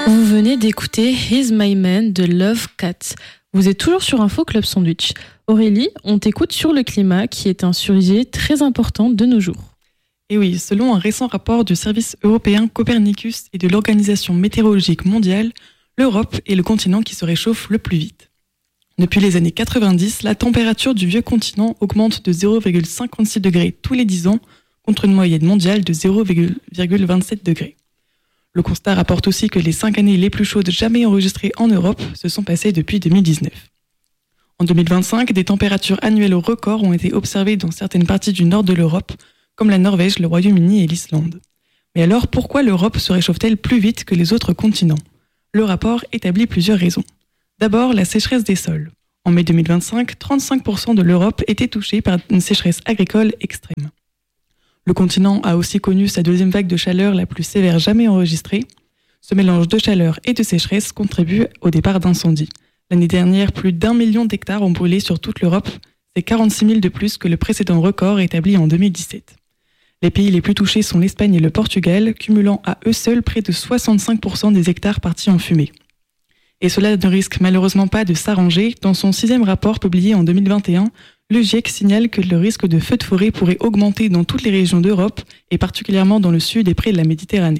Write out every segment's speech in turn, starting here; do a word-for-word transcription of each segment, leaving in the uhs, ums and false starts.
Vous venez d'écouter He's My Man de Love Cat. Vous êtes toujours sur Info Club Sandwich. Aurélie, on t'écoute sur le climat qui est un sujet très important de nos jours. Et oui, selon un récent rapport du service européen Copernicus et de l'Organisation météorologique mondiale, l'Europe est le continent qui se réchauffe le plus vite. Depuis les années quatre-vingt-dix, la température du vieux continent augmente de zéro virgule cinquante-six degrés tous les dix ans, contre une moyenne mondiale de zéro virgule vingt-sept degrés. Le constat rapporte aussi que les cinq années les plus chaudes jamais enregistrées en Europe se sont passées depuis deux mille dix-neuf. En deux mille vingt-cinq, des températures annuelles au record ont été observées dans certaines parties du nord de l'Europe, comme la Norvège, le Royaume-Uni et l'Islande. Mais alors, pourquoi l'Europe se réchauffe-t-elle plus vite que les autres continents ? Le rapport établit plusieurs raisons. D'abord, la sécheresse des sols. En mai deux mille vingt-cinq, trente-cinq pour cent de l'Europe était touchée par une sécheresse agricole extrême. Le continent a aussi connu sa deuxième vague de chaleur la plus sévère jamais enregistrée. Ce mélange de chaleur et de sécheresse contribue au départ d'incendies. L'année dernière, plus d'un million d'hectares ont brûlé sur toute l'Europe. C'est quarante-six mille de plus que le précédent record établi en deux mille dix-sept. Les pays les plus touchés sont l'Espagne et le Portugal, cumulant à eux seuls près de soixante-cinq pour cent des hectares partis en fumée. Et cela ne risque malheureusement pas de s'arranger. Dans son sixième rapport publié en deux mille vingt et un, le GIEC signale que le risque de feux de forêt pourrait augmenter dans toutes les régions d'Europe, et particulièrement dans le sud et près de la Méditerranée.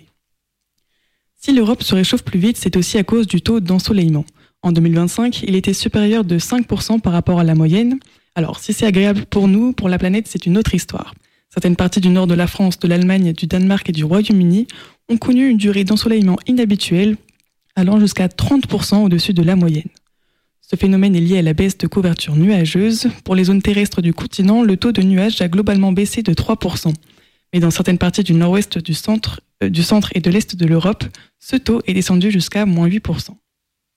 Si l'Europe se réchauffe plus vite, c'est aussi à cause du taux d'ensoleillement. En deux mille vingt-cinq, il était supérieur de cinq pour cent par rapport à la moyenne. Alors, si c'est agréable pour nous, pour la planète, c'est une autre histoire. Certaines parties du nord de la France, de l'Allemagne, du Danemark et du Royaume-Uni ont connu une durée d'ensoleillement inhabituelle, allant jusqu'à trente pour cent au-dessus de la moyenne. Ce phénomène est lié à la baisse de couverture nuageuse. Pour les zones terrestres du continent, le taux de nuages a globalement baissé de trois pour cent. Mais dans certaines parties du nord-ouest, du centre, euh, du centre et de l'est de l'Europe, ce taux est descendu jusqu'à moins huit pour cent.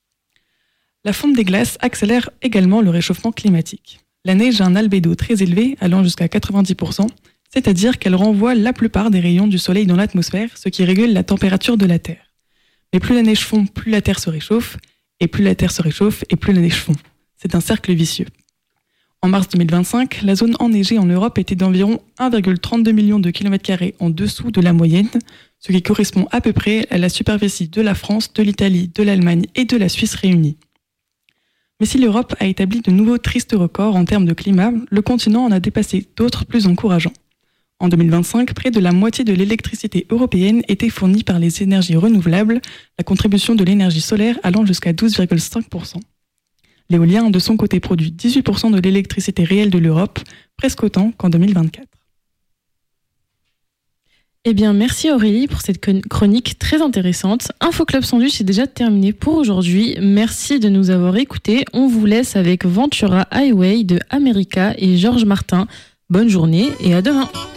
La fonte des glaces accélère également le réchauffement climatique. La neige a un albédo très élevé, allant jusqu'à quatre-vingt-dix pour cent, c'est-à-dire qu'elle renvoie la plupart des rayons du soleil dans l'atmosphère, ce qui régule la température de la Terre. Mais plus la neige fond, plus la Terre se réchauffe, et plus la Terre se réchauffe, et plus la neige fond. C'est un cercle vicieux. En mars deux mille vingt-cinq, la zone enneigée en Europe était d'environ un virgule trente-deux million de kilomètres carrés en dessous de la moyenne, ce qui correspond à peu près à la superficie de la France, de l'Italie, de l'Allemagne et de la Suisse réunies. Mais si l'Europe a établi de nouveaux tristes records en termes de climat, le continent en a dépassé d'autres plus encourageants. En deux mille vingt-cinq, près de la moitié de l'électricité européenne était fournie par les énergies renouvelables, la contribution de l'énergie solaire allant jusqu'à douze virgule cinq pour cent. L'éolien, de son côté, produit dix-huit pour cent de l'électricité réelle de l'Europe, presque autant qu'en deux mille vingt-quatre. Eh bien, merci Aurélie pour cette chronique très intéressante. Info Club Sandwich est déjà terminé pour aujourd'hui. Merci de nous avoir écoutés. On vous laisse avec Ventura Highway de America et Georges Martin. Bonne journée et à demain.